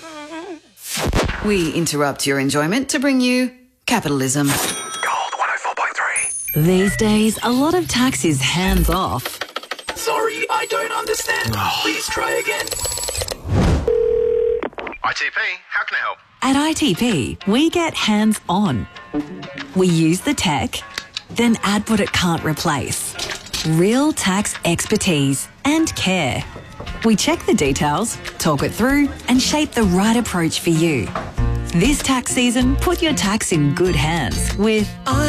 We interrupt your enjoyment to bring you capitalism. Gold 104.3. These days, a lot of tax is hands off. Sorry, I don't understand. Please try again. ITP, how can I help? At ITP, we get hands on. We use the tech, then add what it can't replace. Real tax expertise and care. We check the details, talk it through, and shape the right approach for you. This tax season, put your tax in good hands with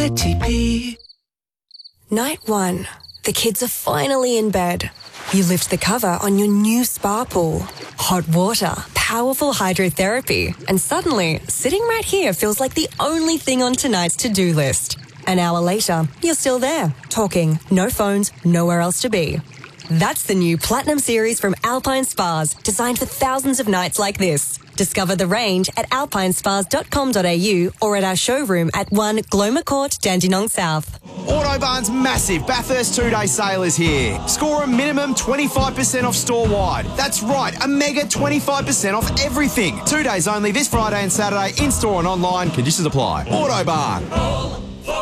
ITP. Night 1. The kids are finally in bed. You lift the cover on your new spa pool. Hot water, powerful hydrotherapy, and suddenly, sitting right here feels like the only thing on tonight's to-do list. An hour later, you're still there, talking, no phones, nowhere else to be. That's the new Platinum Series from Alpine Spas, designed for thousands of nights like this. Discover the range at alpinespas.com.au or at our showroom at 1 Gloma Court, Dandenong South. Autobarn's massive Bathurst 2-day sale is here. Score a minimum 25% off store-wide. That's right, a mega 25% off everything. 2 days only this Friday and Saturday, in-store and online. Conditions apply. Autobarn.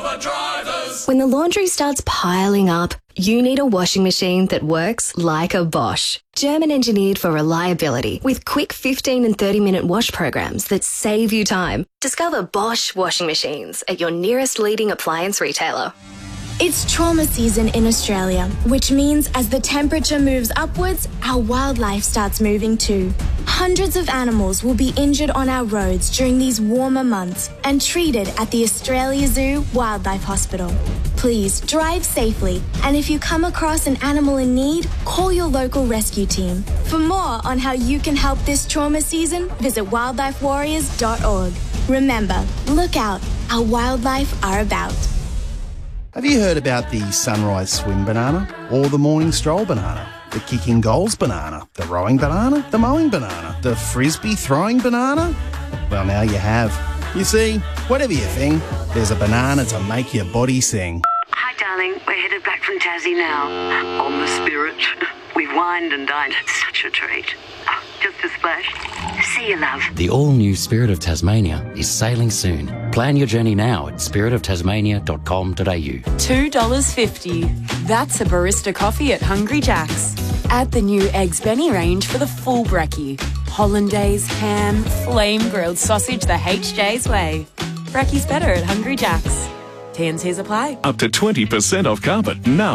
When the laundry starts piling up, you need a washing machine that works like a Bosch. German engineered for reliability with quick 15 and 30-minute wash programs that save you time. Discover Bosch washing machines at your nearest leading appliance retailer. It's trauma season in Australia, which means as the temperature moves upwards, our wildlife starts moving too. Hundreds of animals will be injured on our roads during these warmer months and treated at the Australia Zoo Wildlife Hospital. Please drive safely, and if you come across an animal in need, call your local rescue team. For more on how you can help this trauma season, visit wildlifewarriors.org. Remember, look out, our wildlife are about. Have you heard about the sunrise swim banana or the morning stroll banana, the kicking goals banana, the rowing banana, the mowing banana, the frisbee throwing banana? Well, now you have. You see, whatever your thing, there's a banana to make your body sing. Hi, darling. We're headed back from Tassie now. On the Spirit. We've wined and dined. Such a treat. Oh, just a splash. See you, love. The all-new Spirit of Tasmania is sailing soon. Plan your journey now at spiritoftasmania.com.au. $2.50. That's a barista coffee at Hungry Jack's. Add the new Eggs Benny range for the full brekkie. Hollandaise, ham, flame-grilled sausage the HJ's way. Brekkie's better at Hungry Jack's. T&Cs apply. Up to 20% off carpet now.